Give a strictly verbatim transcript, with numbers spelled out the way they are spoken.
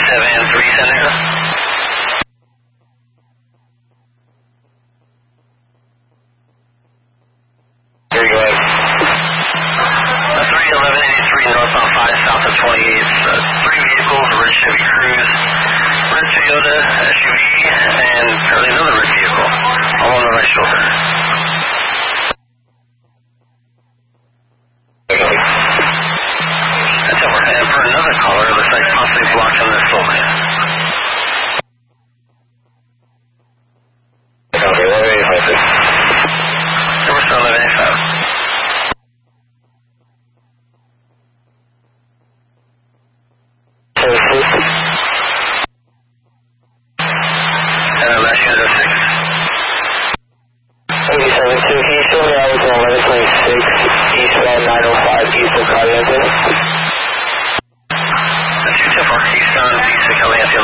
seven three San Diego. Here you go ahead. three eleven eighty-three northbound five south of twenty-eighth. Uh, three vehicles, a red Chevy Cruze, red Toyota S U V, and apparently another red vehicle, all on the right shoulder. That's it. And for another caller, it looks like possibly blocked on this full lane. Okay, eleven eighty-five. Number seven eleven eighty-five. And I'm asking you six. eighty-seven two, can you show me I was on eleven twenty-six, eastbound nine oh five, east of Caliente? That's two ten four, eastbound, east of Caliente.